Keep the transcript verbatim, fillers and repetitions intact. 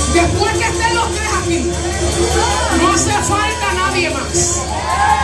Después que estén los tres aquí, no hace falta nadie más.